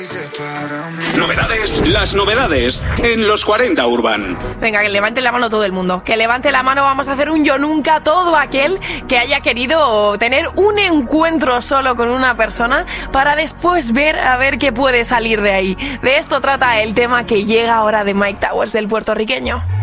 Novedades, las novedades en los 40 Urban. Venga, que levante la mano todo el mundo. Que levante la mano, vamos a hacer un yo nunca. Todo aquel que haya querido tener un encuentro solo con una persona para después ver a ver qué puede salir de ahí. De esto trata el tema que llega ahora de Mike Towers, del puertorriqueño.